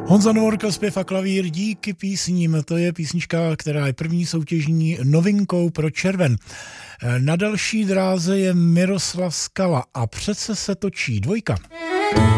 Honza Novorka, zpěv a klavír díky písním. To je písnička, která je první soutěžní novinkou pro červen. Na další dráze je Miroslav Skala a přece se točí dvojka.